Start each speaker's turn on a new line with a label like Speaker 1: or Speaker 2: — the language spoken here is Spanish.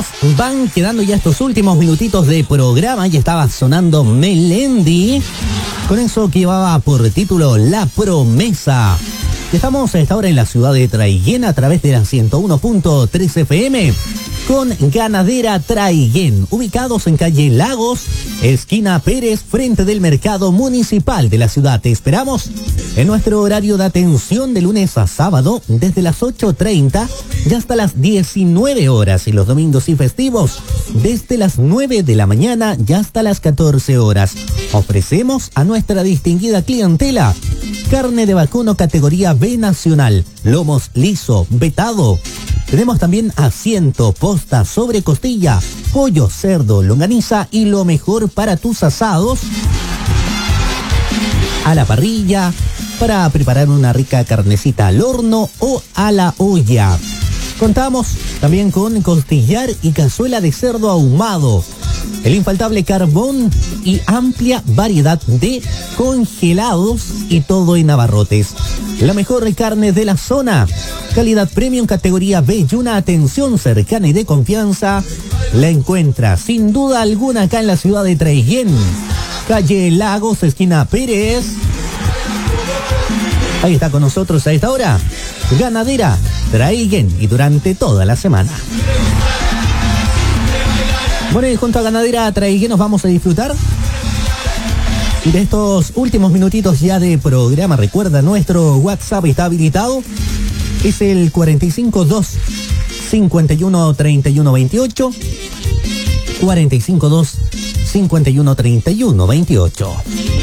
Speaker 1: nos van quedando ya estos últimos minutitos de programa. Ya estaba sonando Melendi con eso que llevaba por título La Promesa. Estamos a esta hora en la ciudad de Traiguén a través de la 101.3 FM con Ganadera Traiguén, ubicados en calle Lagos, esquina Pérez, frente del mercado municipal de la ciudad. Te esperamos en nuestro horario de atención de lunes a sábado desde las 8:30 y hasta las 19 horas, y los domingos y festivos desde las 9 de la mañana y hasta las 14 horas. Ofrecemos a nuestra distinguida clientela carne de vacuno categoría B nacional, lomos liso, vetado. Tenemos también asiento, posta, sobre costilla, pollo, cerdo, longaniza y lo mejor para tus asados a la parrilla, para preparar una rica carnecita al horno o a la olla. Contamos también con costillar y cazuela de cerdo ahumado, el infaltable carbón y amplia variedad de congelados, y todo en abarrotes. La mejor carne de la zona, calidad premium categoría B y una atención cercana y de confianza la encuentra sin duda alguna acá en la ciudad de Traiguén, calle Lagos, esquina Pérez. Ahí está con nosotros a esta hora Ganadera Traiguén, y durante toda la semana. Bueno, y junto a Ganadera Traiguén nos vamos a disfrutar de estos últimos minutitos ya de programa. Recuerda, nuestro WhatsApp está habilitado. Es el 452 51 31 28. 452 51 31 28.